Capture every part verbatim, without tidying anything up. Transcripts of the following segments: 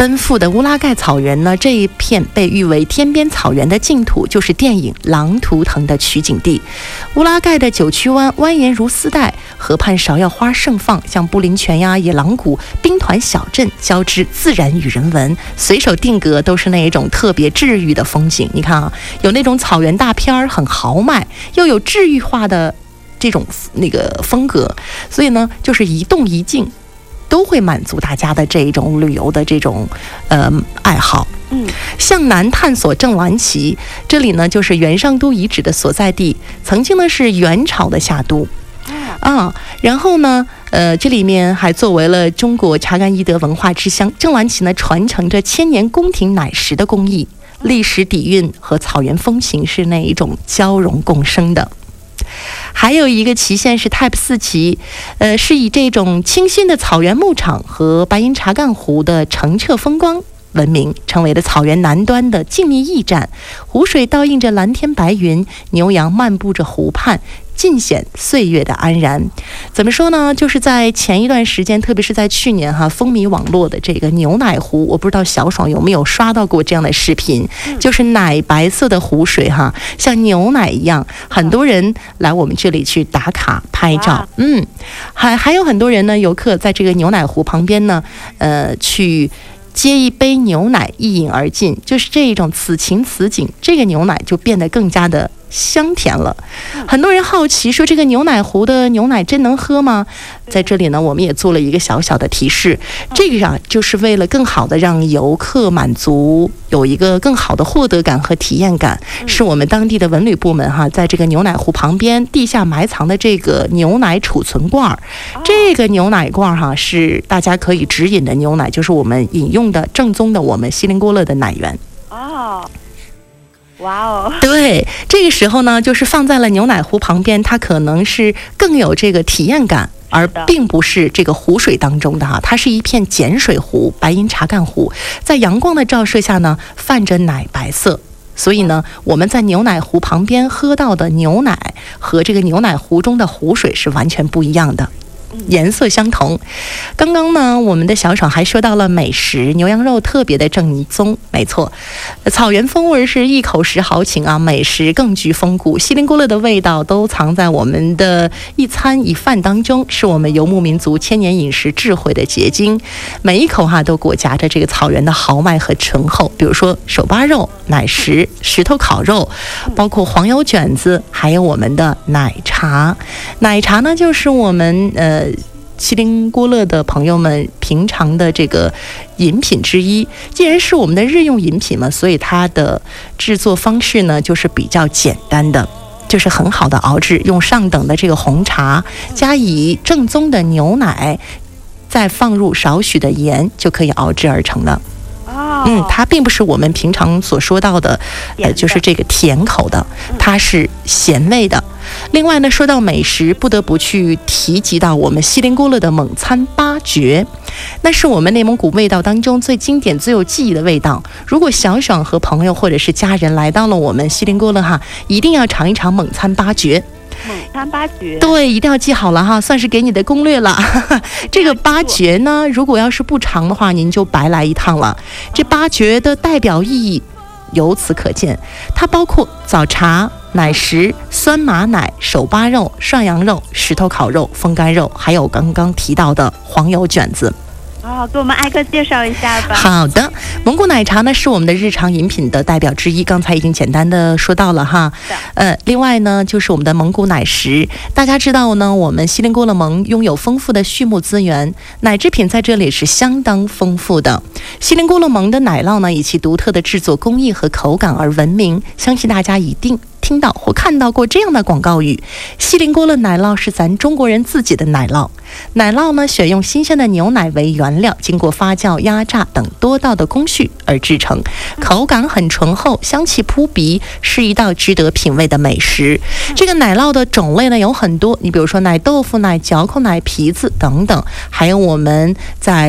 奔赴的乌拉盖草原呢，这一片被誉为天边草原的净土，就是电影《狼图腾》的取景地。乌拉盖的九曲湾蜿蜒如丝带，河畔芍药花盛放，像布林泉呀、野狼谷、兵团小镇交织自然与人文，随手定格都是那一种特别治愈的风景。你看啊，有那种草原大片儿很豪迈，又有治愈化的这种那个风格，所以呢，就是一动一静都会满足大家的这种旅游的这种呃爱好。嗯，向南探索正蓝旗，这里呢就是元上都遗址的所在地，曾经呢是元朝的夏都。啊，然后呢，呃，这里面还作为了中国查干伊德文化之乡，正蓝旗呢传承着千年宫廷奶食的工艺，历史底蕴和草原风情是那一种交融共生的。还有一个旗县是太仆寺旗，呃，是以这种清新的草原牧场和白银查干湖的澄澈风光闻名，成为了草原南端的静谧驿站。湖水倒映着蓝天白云，牛羊漫步着湖畔，尽显岁月的安然。怎么说呢，就是在前一段时间，特别是在去年哈，风靡网络的这个牛奶湖，我不知道小爽有没有刷到过这样的视频，就是奶白色的湖水哈，像牛奶一样，很多人来我们这里去打卡拍照。嗯，还还有很多人呢，游客在这个牛奶湖旁边呢，呃，去接一杯牛奶一饮而尽，就是这一种此情此景，这个牛奶就变得更加的香甜了。很多人好奇说，这个牛奶湖的牛奶真能喝吗？在这里呢，我们也做了一个小小的提示，这个啊，就是为了更好的让游客满足有一个更好的获得感和体验感，是我们当地的文旅部门哈，在这个牛奶湖旁边地下埋藏的这个牛奶储存罐。这个牛奶罐哈，是大家可以直饮的牛奶，就是我们饮用的正宗的我们锡林郭勒的奶源。哦。哇哦！对，这个时候呢，就是放在了牛奶湖旁边，它可能是更有这个体验感，而并不是这个湖水当中的哈，它是一片碱水湖，白银查干湖，在阳光的照射下呢，泛着奶白色。所以呢，我们在牛奶湖旁边喝到的牛奶和这个牛奶湖中的湖水是完全不一样的。颜色相同。刚刚呢，我们的小爽还说到了美食，牛羊肉特别的正宗，没错，草原风味是一口食豪情啊，美食更具风骨，锡林郭勒的味道都藏在我们的一餐一饭当中，是我们游牧民族千年饮食智慧的结晶。每一口哈、啊、都裹夹着这个草原的豪迈和醇厚，比如说手扒肉、奶食、石头烤肉，包括黄油卷子，还有我们的奶茶。奶茶呢，就是我们呃。锡林郭勒的朋友们平常的这个饮品之一，既然是我们的日用饮品嘛，所以它的制作方式呢就是比较简单的，就是很好的熬制，用上等的这个红茶，加以正宗的牛奶，再放入少许的盐，就可以熬制而成的。嗯，它并不是我们平常所说到的，呃，就是这个甜口的，它是咸味的。另外呢，说到美食，不得不去提及到我们锡林郭勒的蒙餐八绝，那是我们内蒙古味道当中最经典、最有记忆的味道。如果小爽和朋友或者是家人来到了我们锡林郭勒哈，一定要尝一尝蒙餐八绝。 蒙餐八绝， 对，一定要记好了哈，算是给你的攻略了。这个八绝呢，如果要是不尝的话，您就白来一趟了。这八绝的代表意义由此可见，它包括早茶、奶食、酸麻奶、手扒肉、涮羊肉、石头烤肉、风干肉，还有刚刚提到的黄油卷子。 哦，给我们挨个介绍一下吧。 好的，蒙古奶茶呢是我们的日常饮品的代表之一，刚才已经简单的说到了哈。呃，另外呢就是我们的蒙古奶食，大家知道呢，我们锡林郭勒盟拥有丰富的畜牧资源，奶制品在这里是相当丰富的。锡林郭勒盟的奶酪呢，以其独特的制作工艺和口感而闻名，相信大家一定听到或看到过这样的广告语：锡林郭勒奶酪是咱中国人自己的奶酪。奶酪呢，选用新鲜的牛奶为原料，经过发酵、压榨等多道的工序而制成，口感很醇厚，香气扑鼻，是一道值得品味的美食。这个奶酪的种类呢有很多，你比如说奶豆腐、奶嚼口、奶皮子等等，还有我们在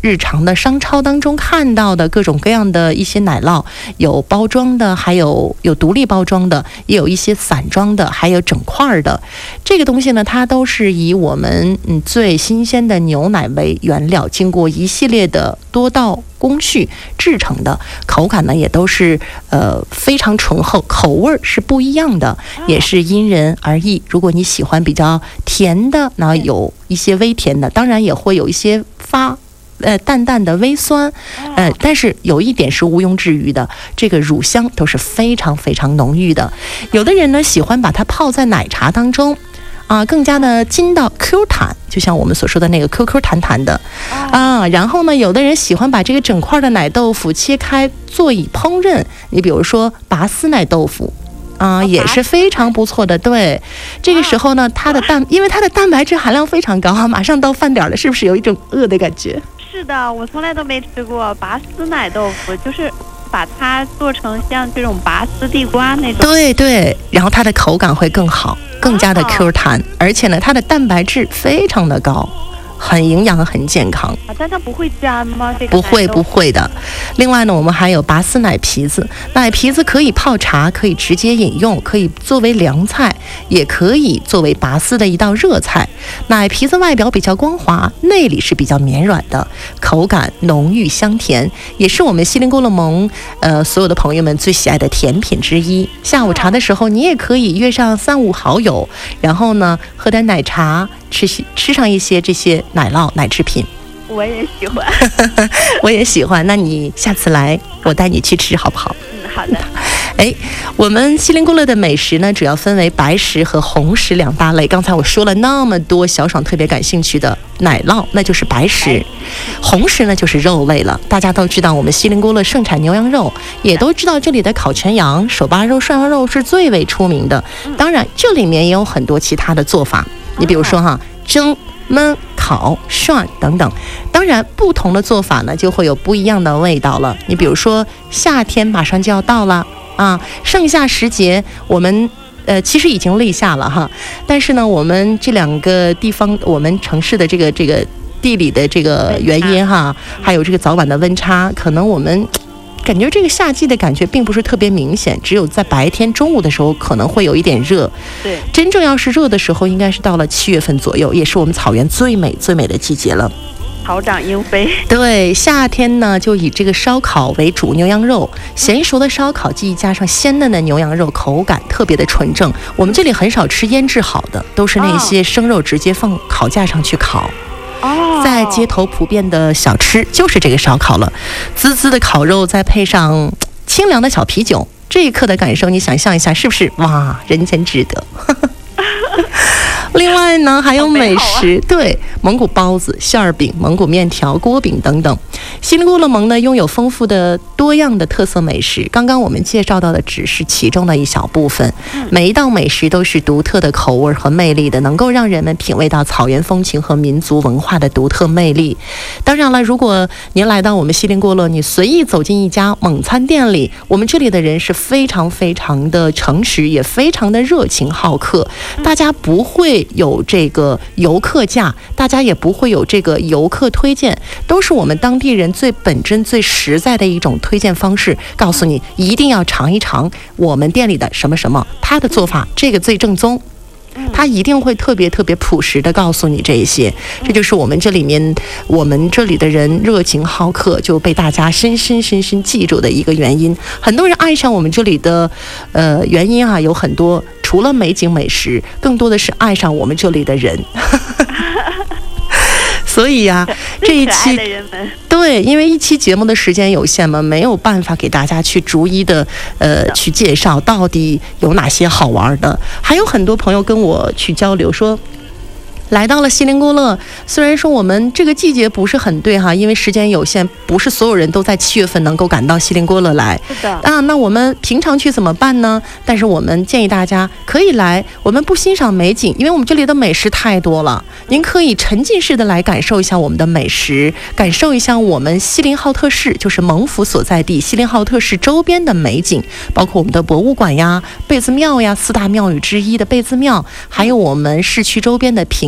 日常的商超当中看到的各种各样的一些奶酪，有包装的，还有有独立包装的，也有一些散装的，还有整块的。这个东西呢，它都是以我们嗯最新鲜的牛奶为原料，经过一系列的多道工序制成的，口感呢也都是呃非常醇厚，口味是不一样的，也是因人而异。如果你喜欢比较甜的，那有一些微甜的，当然也会有一些发呃淡淡的微酸，呃，但是有一点是毋庸置疑的，这个乳香都是非常非常浓郁的。有的人呢喜欢把它泡在奶茶当中。啊，更加的筋道 Q 弹，就像我们所说的那个 Q Q 弹弹的啊。然后呢，有的人喜欢把这个整块的奶豆腐切开做以烹饪，你比如说拔丝奶豆腐啊，也是非常不错的。对，这个时候呢，它的蛋，因为它的蛋白质含量非常高啊，马上到饭点了，是不是有一种饿的感觉？ 是的，我从来都没吃过拔丝奶豆腐，就是把它做成像这种拔丝地瓜那种。对对，然后它的口感会更好，更加的 Q 弹，而且呢，它的蛋白质非常的高，很营养，很健康。 啊，但它不会粘吗？这个不会不会的。另外呢，我们还有拔丝奶皮子，奶皮子可以泡茶，可以直接饮用，可以作为凉菜，也可以作为拔丝的一道热菜。奶皮子外表比较光滑，内里是比较绵软的，口感浓郁香甜，也是我们西林咕噜盟呃所有的朋友们最喜爱的甜品之一。下午茶的时候，你也可以约上三五好友，然后呢喝点奶茶，吃吃上一些这些奶酪奶制品。 我也喜欢我也喜欢，那你下次来我带你去吃好不好？ 嗯，好的。 哎，我们西林咕噜的美食呢，主要分为白食和红食两大类。刚才我说了那么多，小爽特别感兴趣的奶酪，那就是白食；红食呢就是肉类了。大家都知道，我们西林咕噜盛产牛羊肉，也都知道这里的烤全羊、手扒肉、涮羊肉是最为出名的。当然，这里面也有很多其他的做法，你比如说哈，蒸、焖、烤、涮等等。当然不同的做法呢就会有不一样的味道了。你比如说夏天马上就要到了啊，盛夏时节我们呃其实已经立夏了哈，但是呢我们这两个地方，我们城市的这个这个地理的这个原因哈，还有这个早晚的温差，可能我们感觉这个夏季的感觉并不是特别明显，只有在白天中午的时候可能会有一点热。 对， 真正要是热的时候，应该是到了七月份左右，也是我们草原最美最美的季节了。 草长莺飞。 对，夏天呢就以这个烧烤为主，牛羊肉咸熟的烧烤技艺加上鲜嫩的牛羊肉，口感特别的纯正。我们这里很少吃腌制好的，都是那些生肉直接放烤架上去烤。 哦， 在街头普遍的小吃就是这个烧烤了，滋滋的烤肉再配上清凉的小啤酒，这一刻的感受你想象一下，是不是哇，人间值得？另外呢还有美食，对，蒙古包子、馅儿饼、蒙古面条、锅饼等等。西林咕噜盟呢拥有丰富的多样的特色美食，刚刚我们介绍到的只是其中的一小部分，每一道美食都是独特的口味和魅力的，能够让人们品味到草原风情和民族文化的独特魅力。当然了，如果您来到我们西林咕噜，你随意走进一家蒙餐店里，我们这里的人是非常非常的诚实，也非常的热情好客，大家不会有这个游客价，大家也不会有这个游客推荐，都是我们当地人最本真最实在的一种推荐方式，告诉你一定要尝一尝我们店里的什么什么，他的做法这个最正宗，他一定会特别特别朴实的告诉你这一些。这就是我们这里面我们这里的人热情好客，就被大家深深深深记住的一个原因。很多人爱上我们这里的呃原因啊有很多，除了美景美食，更多的是爱上我们这里的人。所以呀、啊，这一期对，因为一期节目的时间有限嘛，没有办法给大家去逐一的呃去介绍到底有哪些好玩的。还有很多朋友跟我去交流说，来到了西林咕噜，虽然说我们这个季节不是很对哈，因为时间有限，不是所有人都在七月份能够赶到西林咕噜来。 是的啊，那我们平常去怎么办呢？但是我们建议大家可以来，我们不欣赏美景，因为我们这里的美食太多了，您可以沉浸式的来感受一下我们的美食，感受一下我们锡林浩特市，就是蒙府所在地锡林浩特市周边的美景，包括我们的博物馆呀、贝子庙呀，四大庙宇之一的贝子庙，还有我们市区周边的平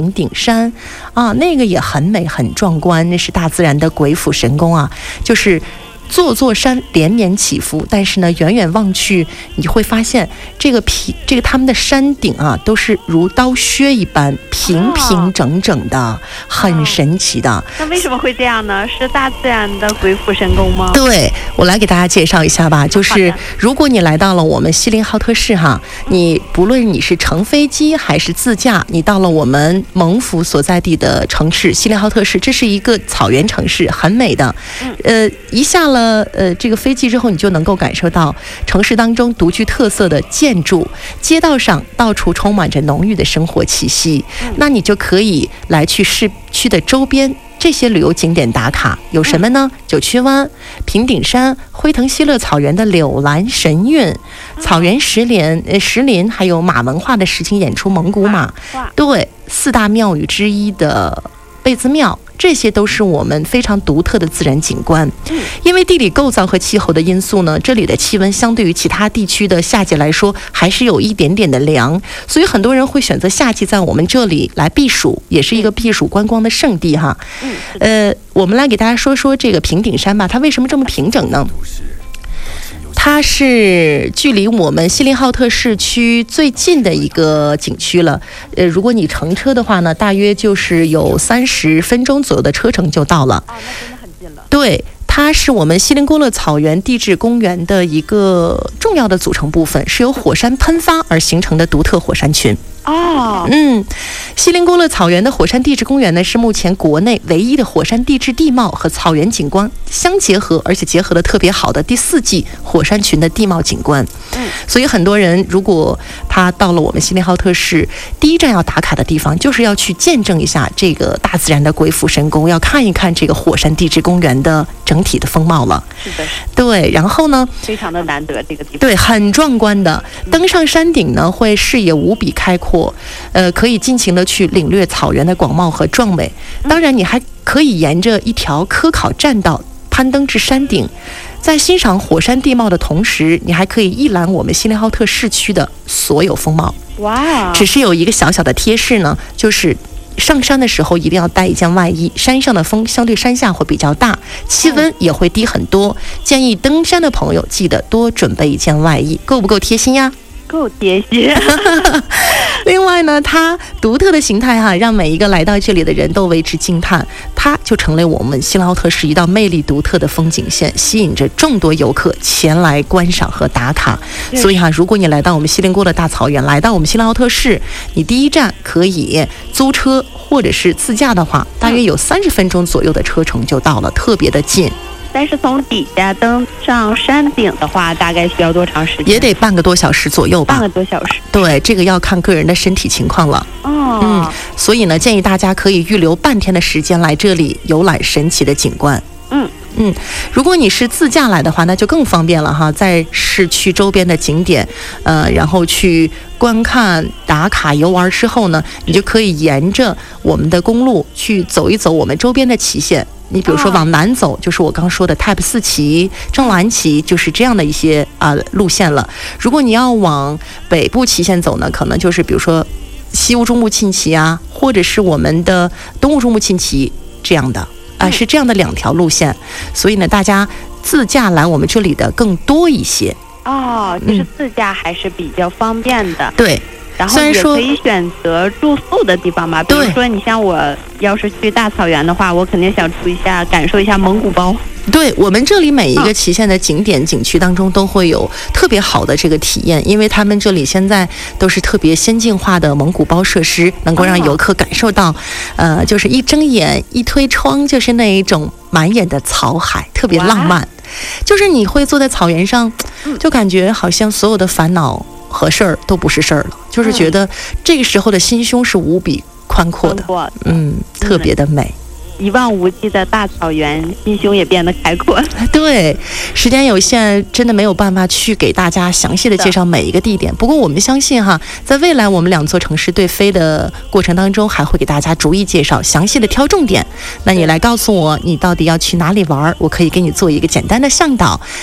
平顶山啊，那个也很美很壮观，那是大自然的鬼斧神工啊，就是座座山连绵起伏，但是呢，远远望去，你就会发现这个平，这个他们的山顶啊，都是如刀削一般平平整整的，哦、很神奇的、哦。 那为什么会这样呢？是大自然的鬼斧神工吗？ 对，我来给大家介绍一下吧。就是如果你来到了我们锡林浩特市哈，你不论你是乘飞机还是自驾，你到了我们蒙福所在地的城市锡林浩特市，这是一个草原城市，很美的。呃，一下了。呃呃，这个飞机之后，你就能够感受到城市当中独具特色的建筑，街道上到处充满着浓郁的生活气息。那你就可以来去市区的周边这些旅游景点打卡，有什么呢？九曲湾、平顶山、辉腾西勒草原的柳兰神韵、草原石林、呃石林，还有马文化的实景演出蒙古马，对，四大庙宇之一的贝兹庙。这些都是我们非常独特的自然景观，因为地理构造和气候的因素呢，这里的气温相对于其他地区的夏季来说还是有一点点的凉，所以很多人会选择夏季在我们这里来避暑，也是一个避暑观光的圣地哈。呃，我们来给大家说说这个平顶山吧，它为什么这么平整呢？它是距离我们锡林浩特市区最近的一个景区了。呃，如果你乘车的话呢，大约就是有三十分钟左右的车程就到了。哦，那真的很近了。对。它是我们锡林郭勒草原地质公园的一个重要的组成部分，是由火山喷发而形成的独特火山群。哦，嗯，锡林郭勒草原的火山地质公园呢，是目前国内唯一的火山地质地貌和草原景观相结合，而且结合的特别好的第四纪火山群的地貌景观。嗯，所以很多人如果他到了我们锡林浩特市，第一站要打卡的地方，就是要去见证一下这个大自然的鬼斧神工，要看一看这个火山地质公园的整体的风貌了。 是的， 对，然后呢， 非常的难得这个地方， 对，很壮观的。登上山顶呢，会视野无比开阔，呃，可以尽情的去领略草原的广袤和壮美。当然，你还可以沿着一条科考栈道攀登至山顶，在欣赏火山地貌的同时，你还可以一览我们锡林浩特市区的所有风貌。哇！只是有一个小小的贴士呢，就是上山的时候一定要带一件外衣，山上的风相对山下会比较大，气温也会低很多，建议登山的朋友记得多准备一件外衣，够不够贴心呀？ 够贴心。 另外呢，它独特的形态哈、啊，让每一个来到这里的人都为之惊叹，它就成了我们锡林浩特市一道魅力独特的风景线，吸引着众多游客前来观赏和打卡。所以哈、啊，如果你来到我们锡林郭勒大草原，来到我们锡林浩特市，你第一站可以租车或者是自驾的话，大约有三十分钟左右的车程就到了，特别的近。 但是从底下登上山顶的话，大概需要多长时间？ 也得半个多小时左右吧。 半个多小时。对， 这个要看个人的身体情况了。哦。嗯，所以呢，建议大家可以预留半天的时间来这里游览神奇的景观。嗯嗯，如果你是自驾来的话，那就更方便了哈，在市区周边的景点，呃，然后去观看、打卡、游玩之后呢，你就可以沿着我们的公路去走一走我们周边的旗线。你比如说往南走，就是我刚说的泰普四旗、正蓝旗，就是这样的一些啊、呃、路线了。如果你要往北部旗线走呢，可能就是比如说西乌中部沁旗啊，或者是我们的东乌中部沁旗这样的啊、呃，是这样的两条路线。所以呢，大家自驾来我们这里的更多一些。 哦，就是自驾还是比较方便的。 嗯、对。 然后也可以选择住宿的地方吧，比如说你像我要是去大草原的话，我肯定想住一下，感受一下蒙古包。 对，我们这里每一个旗县的景点、景区当中都会有特别好的这个体验，因为他们这里现在都是特别先进化的蒙古包设施，能够让游客感受到，呃，就是一睁眼一推窗就是那一种满眼的草海，特别浪漫。就是你会坐在草原上，就感觉好像所有的烦恼和事儿都不是事儿了，就是觉得这个时候的心胸是无比宽阔的，嗯，特别的美。 一望无际的大草原，心胸也变得开阔。 对，时间有限，真的没有办法去给大家详细的介绍每一个地点。不过我们相信哈，在未来我们两座城市对飞的过程当中，还会给大家逐一介绍，详细的挑重点。那你来告诉我，你到底要去哪里玩，我可以给你做一个简单的向导。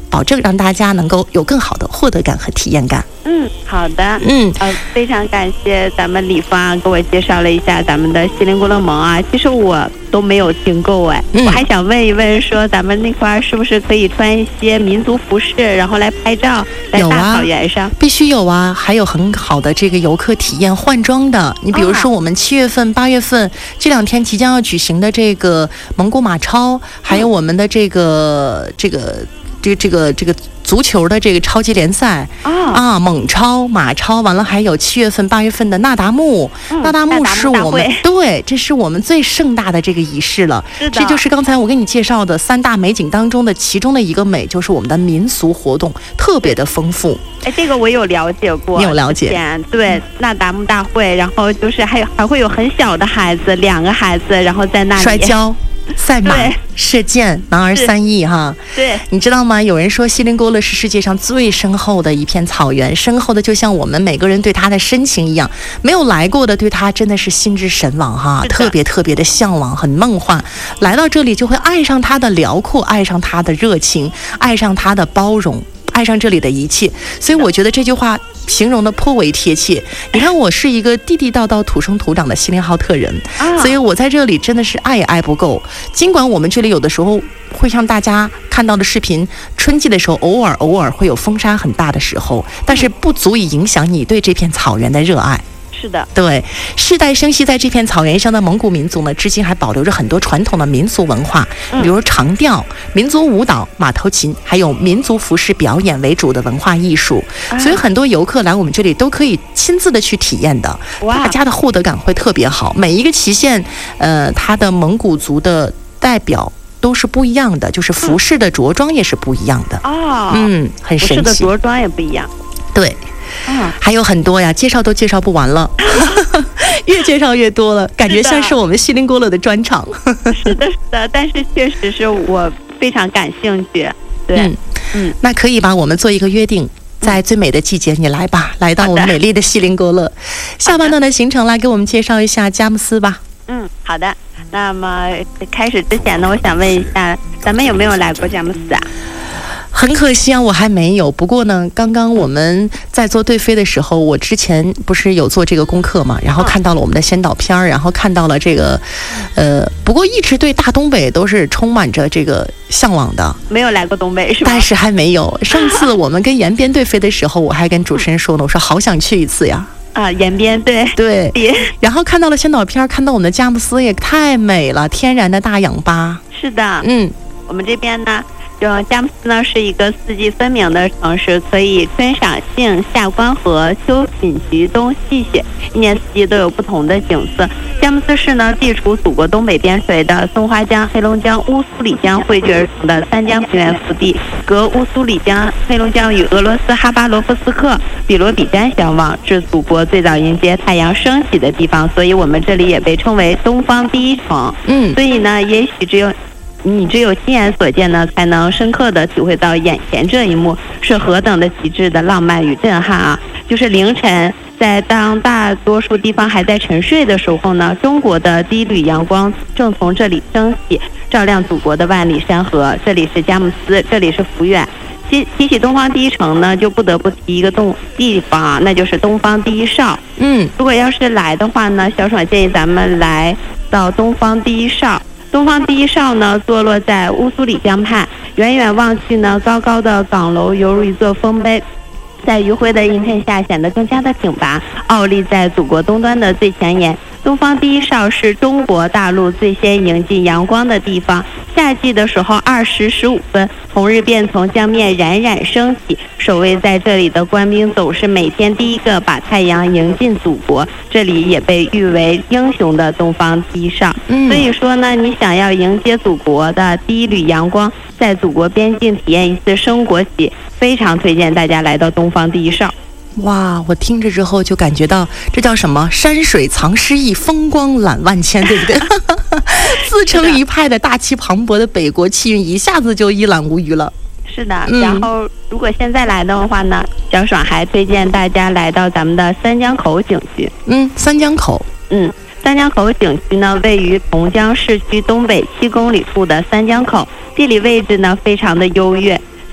保证让大家能够有更好的获得感和体验感。 嗯，好的， 嗯， 呃，非常感谢咱们李芳啊，给我介绍了一下咱们的锡林郭勒盟啊，其实我都没有听够哎，嗯、我还想问一问，说咱们那块是不是可以穿一些民族服饰，然后来拍照，在大草原上？ 必须有啊，还有很好的这个游客体验换装的。你比如说，我们七月份、八月份这两天即将要举行的这个蒙古马超，还有我们的这个、嗯、这个。这个这个这个足球的这个超级联赛、oh. 啊，蒙超、马超，完了还有七月份、八月份的那达慕，嗯、那达慕是我们对，这是我们最盛大的这个仪式了。这就是刚才我给你介绍的三大美景当中的其中的一个美，就是我们的民俗活动特别的丰富。 哎，这个我有了解过， 你有了解？ 对，那达慕大会，然后就是还有还会有很小的孩子，两个孩子，然后在那里摔跤。赛马、射箭，男儿三艺哈。 对， 你知道吗？有人说锡林郭勒是世界上最深厚的一片草原，深厚的就像我们每个人对它的深情一样。没有来过的，对它真的是心之神往哈，特别特别的向往，很梦幻。来到这里就会爱上它的辽阔，爱上它的热情，爱上它的包容，爱上这里的一切。所以我觉得这句话形容的颇为贴切。你看，我是一个地地道道土生土长的锡林浩特人、啊、所以我在这里真的是爱也爱不够。尽管我们这里有的时候会像大家看到的视频，春季的时候偶尔偶尔会有风沙很大的时候，但是不足以影响你对这片草原的热爱。 是的， 对，世代生息在这片草原上的蒙古民族呢，至今还保留着很多传统的民俗文化，比如长调、民族舞蹈、马头琴，还有民族服饰表演为主的文化艺术。所以很多游客来我们这里都可以亲自的去体验的，大家的获得感会特别好。每一个旗县，呃，它的蒙古族的代表都是不一样的，就是服饰的着装也是不一样的。 哦， 嗯，很神奇。 服饰的着装也不一样。 对。啊，还有很多呀，介绍都介绍不完了，越介绍越多了，感觉像是我们锡林郭勒的专场。 是的，是的，但是确实是我非常感兴趣。对， 嗯嗯，那可以吧？我们做一个约定，在最美的季节你来吧，来到我们美丽的锡林郭勒。下半段的行程来给我们介绍一下佳木斯吧。 嗯，好的。那么开始之前呢，我想问一下，咱们有没有来过佳木斯啊？ 很可惜啊，我还没有。不过呢，刚刚我们在做对飞的时候，我之前不是有做这个功课嘛，然后看到了我们的先导片儿，然后看到了这个，呃，不过一直对大东北都是充满着这个向往的。没有来过东北是吧？但是还没有。上次我们跟延边对飞的时候，我还跟主持人说呢，我说好想去一次呀。啊，延边对对，然后看到了先导片，看到我们的佳木斯也太美了，天然的大氧吧。是的，嗯，我们这边呢。就佳木斯呢是一个四季分明的城市，可以春赏杏，夏观河，秋品菊，冬戏雪，一年四季都有不同的景色。佳木斯市呢地处祖国东北边陲的松花江、黑龙江、乌苏里江汇聚而成的三江平原腹地，隔乌苏里江、黑龙江与俄罗斯哈巴罗夫斯克、比罗比詹相望，是祖国最早迎接太阳升起的地方，所以我们这里也被称为东方第一城。嗯，所以呢，也许只有你只有亲眼所见呢，才能深刻地体会到眼前这一幕是何等的极致的浪漫与震撼啊！就是凌晨，在当大多数地方还在沉睡的时候呢，中国的第一缕阳光正从这里升起，照亮祖国的万里山河。这里是佳木斯，这里是抚远。提提起东方第一城呢，就不得不提一个东地方啊，那就是东方第一哨。嗯，如果要是来的话呢，小爽建议咱们来到东方第一哨。东方第一哨呢，坐落在乌苏里江畔，远远望去呢，高高的岗楼犹如一座丰碑，在余晖的映衬下显得更加的挺拔，傲立在祖国东端的最前沿。东方第一哨是中国大陆最先迎进阳光的地方。夏季的时候二时十五分，红日便从江面冉冉升起，守卫在这里的官兵总是每天第一个把太阳迎进祖国，这里也被誉为英雄的东方第一哨。嗯，所以说呢，你想要迎接祖国的第一缕阳光，在祖国边境体验一次升国旗，非常推荐大家来到东方第一哨。哇，我听着之后就感觉到这叫什么山水藏诗意，风光揽万千，对不对？自成一派的大气磅礴的北国气韵一下子就一览无余了。是的，嗯、然后如果现在来的话呢，小爽还推荐大家来到咱们的三江口景区。嗯，三江口，嗯。三江口景区呢，位于同江市区东北七公里处的三江口，地理位置呢非常的优越。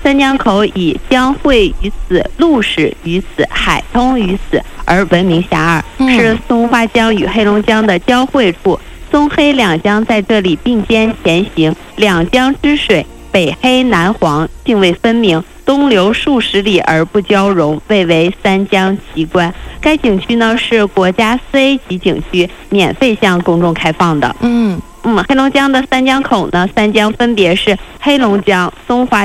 三江口以江汇于此、陆始于此、海通于此而闻名遐迩，是松花江与黑龙江的交汇处。松黑两江在这里并肩前行，两江之水北黑南黄，泾渭分明，东流数十里而不交融，谓为三江奇观。该景区呢是国家四 A 级景区，免费向公众开放的。 嗯嗯，黑龙江的三江口呢，三江分别是黑龙江、松花